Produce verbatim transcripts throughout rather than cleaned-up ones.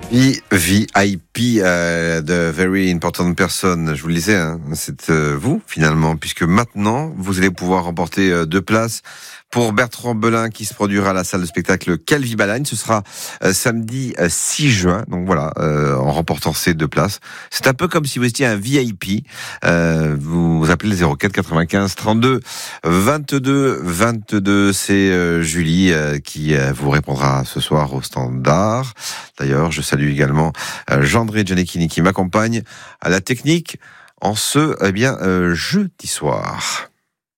V I P euh, de Very Important Person, je vous le disais, hein, c'est euh, vous finalement, puisque maintenant vous allez pouvoir remporter euh, deux places pour Bertrand Belin qui se produira à la salle de spectacle Calvi-Balagne. Ce sera euh, samedi euh, six juin, donc voilà, euh, en remportant ces deux places. C'est un peu comme si vous étiez un V I P. Euh, vous, vous appelez le zéro quatre quatre-vingt-quinze trente-deux vingt-deux vingt-deux. C'est euh, Julie euh, qui euh, vous répondra ce soir au standard. D'ailleurs, je salue également euh, Jean-André Gianecchini qui m'accompagne à la technique en ce eh bien euh, jeudi soir.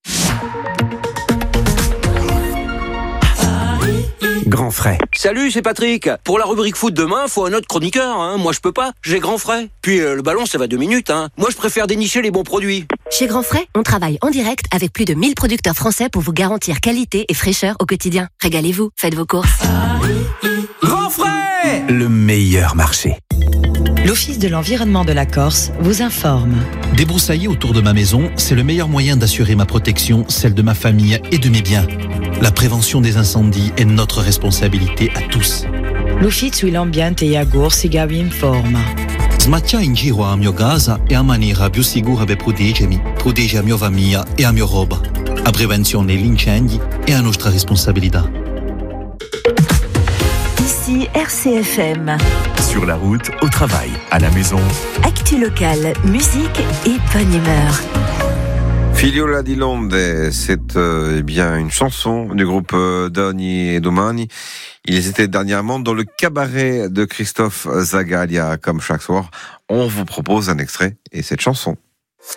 Grand frais. Salut, c'est Patrick. Pour la rubrique foot demain, faut un autre chroniqueur. Hein. Moi, je peux pas. J'ai Grand frais. Puis euh, le ballon, ça va deux minutes. Hein. Moi, je préfère dénicher les bons produits. Chez Grand frais, on travaille en direct avec plus de mille producteurs français pour vous garantir qualité et fraîcheur au quotidien. Régalez-vous, faites vos courses. Grand frais, le meilleur marché. L'Office de l'environnement de la Corse vous informe. Débroussailler autour de ma maison, c'est le meilleur moyen d'assurer ma protection, celle de ma famille et de mes biens. La prévention des incendies est notre responsabilité à tous. L'Ufficio l'ambiente e agorsiga vi informa. Smattia in giro a mio casa e a maniera più sicura per proteggermi, protegge a mia famiglia e a mia roba. A prevenzione degli incendi è a nostra responsabilità. Ici R C F M. Sur la route, au travail, à la maison. Actu locale, musique et bonne humeur. Figliola di Londe, c'est euh, eh bien une chanson du groupe euh, Doni et Domani. Ils étaient dernièrement dans le cabaret de Christophe Zagalia. Comme chaque soir, on vous propose un extrait et cette chanson.